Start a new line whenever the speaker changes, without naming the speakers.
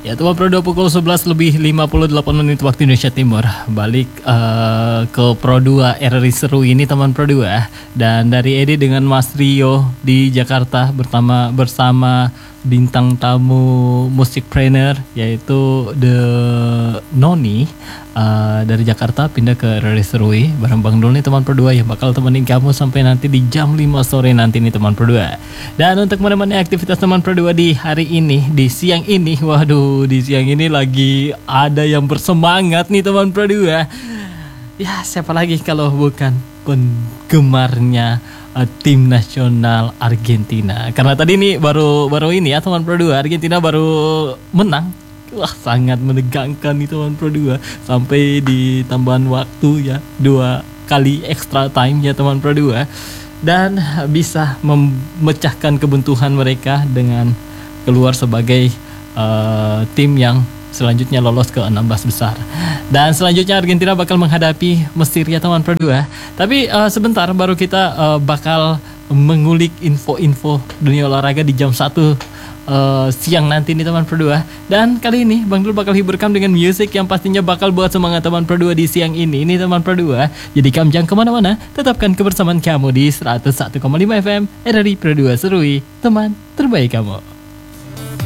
Ya teman Pro 2 pukul 11 lebih 58 menit waktu Indonesia Timur. Balik ke Pro 2 RRI Seru ini teman Pro 2. Dan dari Edi dengan Mas Rio di Jakarta bersama bintang tamu musikpreneur yaitu The Noni dari Jakarta pindah ke RRI Seru bareng Bang Dul nih teman Pro 2 yang bakal temenin kamu sampai nanti di jam 5 sore nanti nih teman Pro 2. Dan untuk menemani aktivitas teman Pro 2 di hari ini, di siang ini, waduh di siang ini lagi ada yang bersemangat nih teman Pro 2. Ya siapa lagi kalau bukan penggemarnya tim nasional Argentina. Karena tadi nih baru ini ya teman Pro 2, Argentina baru menang. Wah sangat menegangkan nih teman Pro 2. Sampai di tambahan waktu ya 2 kali extra time ya teman Pro 2. Dan bisa memecahkan kebuntuan mereka dengan keluar sebagai tim yang selanjutnya lolos ke 16 besar. Dan selanjutnya Argentina bakal menghadapi Mesir ya teman Pro 2. Tapi sebentar baru kita bakal mengulik info-info dunia olahraga di jam 1 siang nanti nih teman Pro 2. Dan kali ini Bang Dul bakal hiburkan dengan musik yang pastinya bakal buat semangat teman Pro 2 di siang ini teman Pro 2. Jadi kamu jangan kemana-mana, tetapkan kebersamaan kamu di 101,5 FM RRI Pro 2 Serui, teman terbaik kamu.